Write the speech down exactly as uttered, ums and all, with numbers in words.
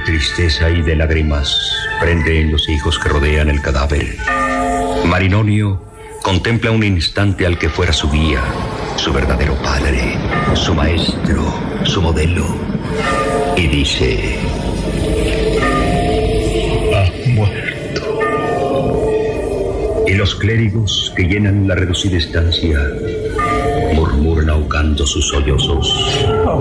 tristeza y de lágrimas prende en los hijos que rodean el cadáver. Marinonio contempla un instante al que fuera su guía, su verdadero padre, su maestro, su modelo, y dice: ha muerto. Y los clérigos que llenan la reducida estancia murmuran ahogando sus sollozos: